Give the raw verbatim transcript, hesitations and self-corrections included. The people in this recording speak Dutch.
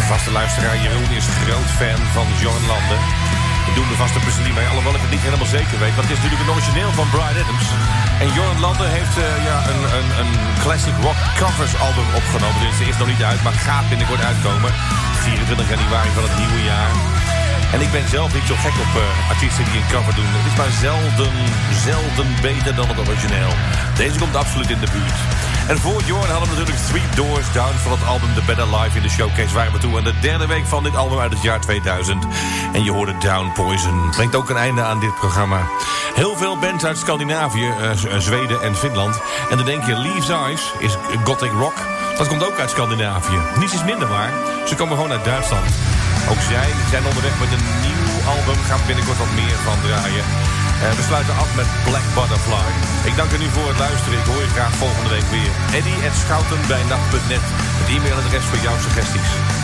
vaste luisteraar Jeroen is groot fan van John Landen. We doen er vast een plezier mee, alhoewel ik het niet helemaal zeker weet. Want het is natuurlijk een origineel van Bryan Adams. En John Landen heeft uh, ja, een, een, een classic rock covers album opgenomen. Dus het is nog niet uit, maar gaat binnenkort uitkomen. vierentwintig januari van het nieuwe jaar. En ik ben zelf niet zo gek op uh, artiesten die een cover doen. Het is maar zelden, zelden beter dan het origineel. Deze komt absoluut in de buurt. En voor Jorn hadden we natuurlijk Three Doors Down van het album The Better Life in de showcase. Waren we toe aan de derde week van dit album uit het jaar tweeduizend. En je hoorde Down Poison. Brengt ook een einde aan dit programma. Heel veel bands uit Scandinavië, uh, Zweden en Finland. En dan denk je, Leaves Eyes is gothic rock. Dat komt ook uit Scandinavië. Niets is minder waar. Ze komen gewoon uit Duitsland. Ook zij zijn onderweg met een nieuw album. Gaan we binnenkort wat meer van draaien. Uh, we sluiten af met Black Butterfly. Ik dank u nu voor het luisteren. Ik hoor je graag volgende week weer. Eddie at schouten bij nacht punt net. Het e-mailadres voor jouw suggesties.